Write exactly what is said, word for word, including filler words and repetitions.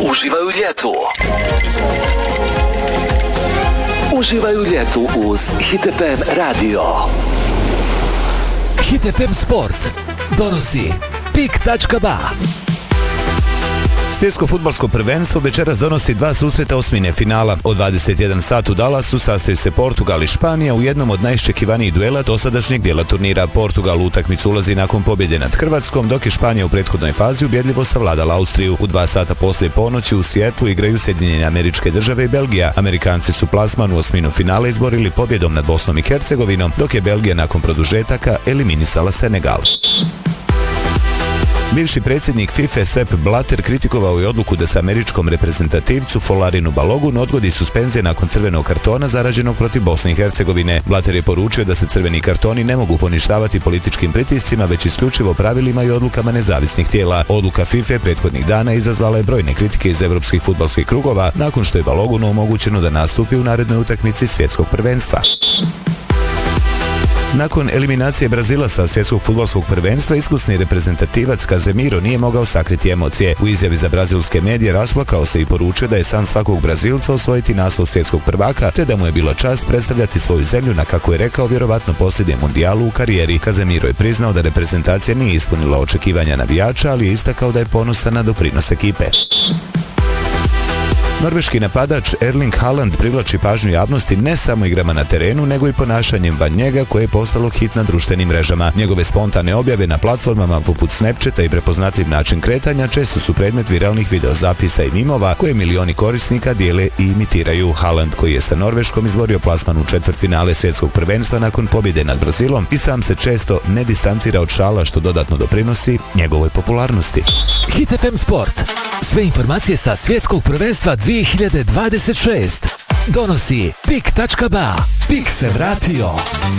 Uživaj u ljetu. Uživaj u ljetu uz Hit F M radio. Hit F M Sport donosi pik tačka ba. Svjetsko fudbalsko prvenstvo večeras donosi dva susreta osmine finala. Od dvadeset jedan sat u Dallasu sastaju se Portugal i Španija u jednom od najiščekivanijih duela dosadašnjeg dijela turnira. Portugal u utakmicu ulazi nakon pobjede nad Hrvatskom, dok je Španija u prethodnoj fazi ubjedljivo savladala Austriju. U dva sata poslije ponoći u Sijetlu igraju Sjedinjene Američke Države i Belgija. Amerikanci su plasman u osminu finala izborili pobjedom nad Bosnom i Hercegovinom, dok je Belgija nakon produžetaka eliminisala Senegal. Bivši predsjednik FIFA Sepp Blatter kritikovao je odluku da se američkom reprezentativcu Folarinu Balogunu odgodi suspenzija nakon crvenog kartona zarađenog protiv Bosne i Hercegovine. Blatter je poručio da se crveni kartoni ne mogu poništavati političkim pritiscima, već isključivo pravilima i odlukama nezavisnih tijela. Odluka FIFA prethodnih dana izazvala je brojne kritike iz evropskih fudbalskih krugova nakon što je Balogunu omogućeno da nastupi u narednoj utakmici svjetskog prvenstva. Nakon eliminacije Brazila sa svjetskog fudbalskog prvenstva, iskusni reprezentativac Casemiro nije mogao sakriti emocije. U izjavi za brazilske medije rasplakao se i poručio da je san svakog Brazilca osvojiti naslov svjetskog prvaka, te da mu je bila čast predstavljati svoju zemlju na, kako je rekao, vjerovatno posljednjem mundijalu u karijeri. Casemiro je priznao da reprezentacija nije ispunila očekivanja navijača, ali je istakao da je ponosan na doprinos ekipe. Norveški napadač Erling Haaland privlači pažnju javnosti ne samo igrama na terenu, nego i ponašanjem van njega koje je postalo hit na društvenim mrežama. Njegove spontane objave na platformama poput Snapchata i prepoznatljiv način kretanja često su predmet viralnih videozapisa i mimova koje milioni korisnika dijele i imitiraju. Haaland, koji je sa Norveškom izborio plasman u četvrtfinale svjetskog prvenstva nakon pobjede nad Brazilom, i sam se često ne distancira od šala, što dodatno doprinosi njegovoj popularnosti. Hit F M Sport. Sve informacije sa svjetskog prvenstva dvije hiljade dvadeset šest donosi pik tačka ba. Pik se vratio.